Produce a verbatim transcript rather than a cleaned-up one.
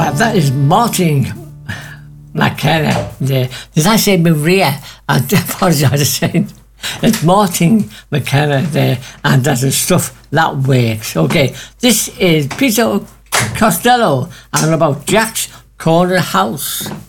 Uh, that is Martin McKenna there. Did I say Maria? I apologise for saying it's Martin McKenna there, and that is Stuff That Works. Okay, this is Peter Costello and about Jack's Corner House.